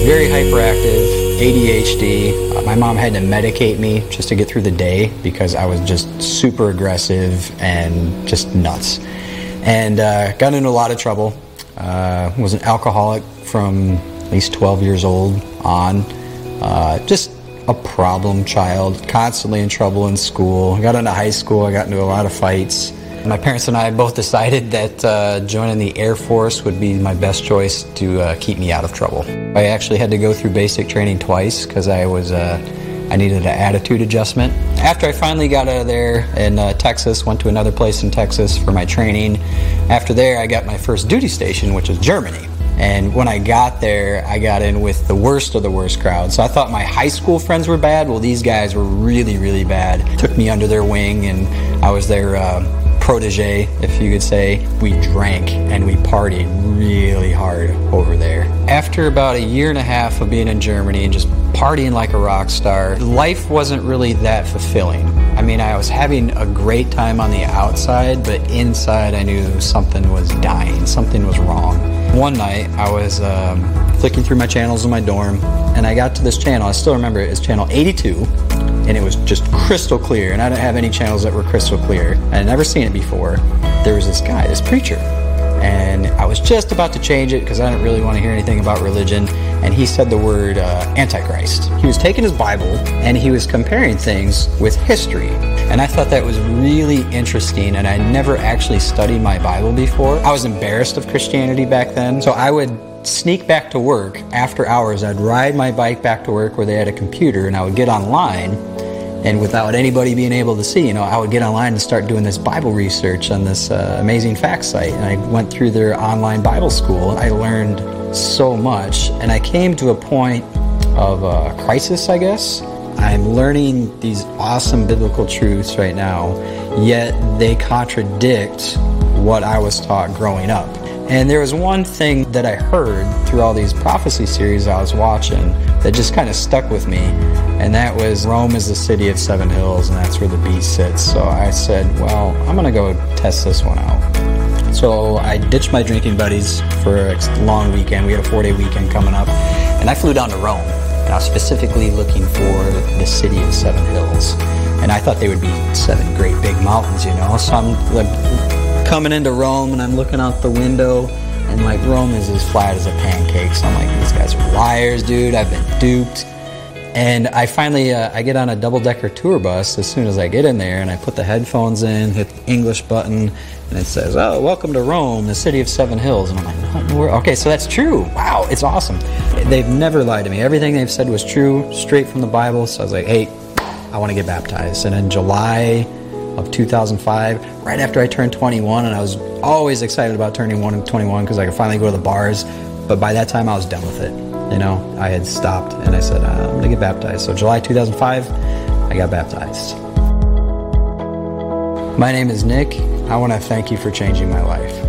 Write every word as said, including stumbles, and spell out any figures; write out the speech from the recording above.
very hyperactive, A D H D. Uh, my mom had to medicate me just to get through the day because I was just super aggressive and just nuts. And uh, got into a lot of trouble. Uh, was an alcoholic from at least twelve years old on. Uh, just a problem child, constantly in trouble in school. I got into high school, I got into a lot of fights. My parents and I both decided that uh, joining the Air Force would be my best choice to uh, keep me out of trouble. I actually had to go through basic training twice because I was uh, I needed an attitude adjustment. After I finally got out of there in uh, Texas, went to another place in Texas for my training. After there, I got my first duty station, which was Germany. And when I got there, I got in with the worst of the worst crowd. So I thought my high school friends were bad. Well, these guys were really, really bad. Took me under their wing, and I was their uh, protege, if you could say. We drank and we partied really hard over there. After about a year and a half of being in Germany and just partying like a rock star, life wasn't really that fulfilling. I mean, I was having a great time on the outside, but inside I knew something was dying, something was wrong. One night I was um, flicking through my channels in my dorm, and I got to this channel. I still remember it. It's channel eighty-two, and it was just crystal clear, and I didn't have any channels that were crystal clear. I had never seen it before. There was this guy, this preacher, and I was just about to change it because I didn't really want to hear anything about religion, and he said the word uh, Antichrist. He was taking his Bible and he was comparing things with history, and I thought that was really interesting, and I never actually studied my Bible before. I was embarrassed of Christianity back then, so I would sneak back to work after hours. I'd ride my bike back to work where they had a computer, and I would get online, and without anybody being able to see, you know, I would get online and start doing this Bible research on this uh, Amazing Facts site. And I went through their online Bible school. I learned so much, and I came to a point of uh, crisis, I guess. I'm learning these awesome biblical truths right now, yet they contradict what I was taught growing up. And there was one thing that I heard through all these prophecy series I was watching that just kind of stuck with me, and that was Rome is the city of seven hills, and that's where the beast sits. So I said, well, I'm going to go test this one out. So I ditched my drinking buddies for a long weekend. We had a four-day weekend coming up, and I flew down to Rome, and I was specifically looking for the city of seven hills. And I thought they would be seven great big mountains, you know. So I'm like coming into Rome, and I'm looking out the window, and like Rome is as flat as a pancake. So I'm like, these guys are liars, dude. I've been duped. And I finally, uh, I get on a double-decker tour bus as soon as I get in there, and I put the headphones in, hit the English button, and it says, oh, welcome to Rome, the city of seven hills. And I'm like, what in the world? Okay, so that's true. Wow, it's awesome. They've never lied to me. Everything they've said was true, straight from the Bible. So I was like, hey, I want to get baptized. And in July of two thousand five, right after I turned twenty-one, and I was always excited about turning twenty-one because I could finally go to the bars, but by that time I was done with it. You know, I had stopped, and I said, uh, I'm going to get baptized. So July two thousand five, I got baptized. My name is Nick. I want to thank you for changing my life.